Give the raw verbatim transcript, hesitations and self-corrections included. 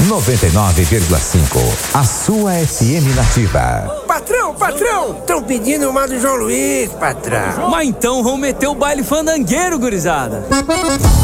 noventa e nove vírgula cinco. A sua F M Nativa. Patrão, patrão, estão pedindo uma do João Luiz, patrão. Mas então vamos meter o baile fandangueiro, gurizada.